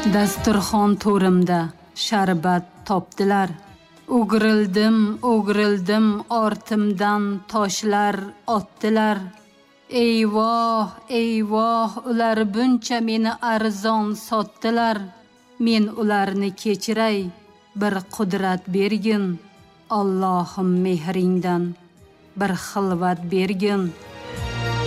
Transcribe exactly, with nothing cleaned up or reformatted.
Dasturxon to'rimda sharbat topdilar. O'girildim, o'girildim, ortimdan toshlar otdilar. Eyvoh, eyvoh, ular buncha meni arzon sotdilar. Men ularni kechiray, bir qudrat bergin. Allohim mehringdan bir xilvat bergin.